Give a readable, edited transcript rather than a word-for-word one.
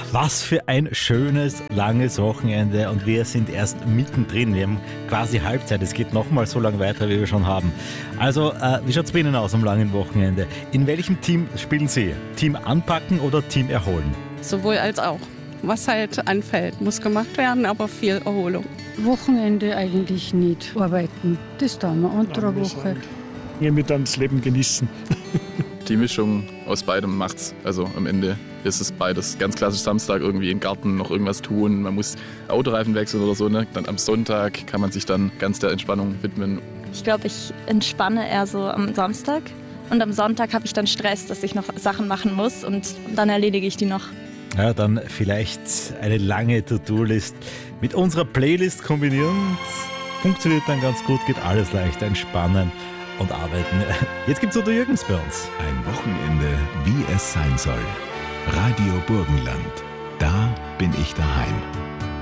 Was für ein schönes, langes Wochenende und wir sind erst mittendrin. Wir haben quasi Halbzeit. Es geht nochmal so lange weiter, wie wir schon haben. Also, wie schaut es bei Ihnen aus am langen Wochenende? In welchem Team spielen Sie? Team anpacken oder Team erholen? Sowohl als auch. Was halt anfällt, muss gemacht werden, aber viel Erholung. Wochenende eigentlich nicht arbeiten. Das tun wir unter der Woche. Irgendwie dann das Leben genießen. Die Mischung aus beidem macht's. Also am Ende ist es beides. Ganz klassisch Samstag irgendwie im Garten noch irgendwas tun. Man muss Autoreifen wechseln oder so. Ne? Dann am Sonntag kann man sich dann ganz der Entspannung widmen. Ich glaube, ich entspanne eher so am Samstag. Und am Sonntag habe ich dann Stress, dass ich noch Sachen machen muss und dann erledige ich die noch. Ja, dann vielleicht eine lange To-Do-List mit unserer Playlist kombinieren. Funktioniert dann ganz gut, geht alles leicht, entspannen und arbeiten. Jetzt gibt's Udo Jürgens bei uns. Ein Wochenende, wie es sein soll. Radio Burgenland. Da bin ich daheim.